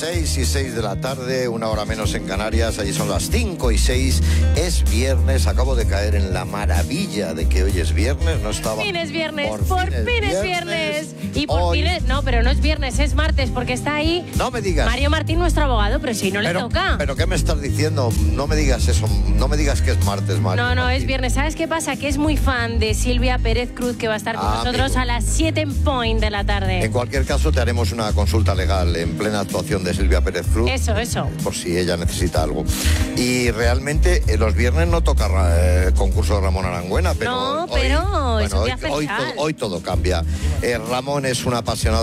6:06 de la tarde, una hora menos en Canarias. Allí son las 5:06. Es viernes. Acabo de caer en la maravilla de que hoy es viernes. No estaba. Por fin es viernes. Por fin es viernes. Y por Hoy... fin es... No, pero no es viernes, es martes, porque está ahí... No me digas. Mario Martín, nuestro abogado, pero si no le toca. ¿Pero qué me estás diciendo? No me digas eso. No me digas que es martes, Mario. No, Martín. es viernes. ¿Sabes qué pasa? Que es muy fan de Silvia Pérez Cruz, que va a estar con nosotros amigo. a las 7 en point de la tarde. En cualquier caso, te haremos una consulta legal en plena actuación de Silvia Pérez Cruz. Eso. Por si ella necesita algo. Y realmente los viernes no toca concurso de Ramón Arangüena, pero no, pero hoy, es un día especial. hoy todo cambia. Ramón es un apasionado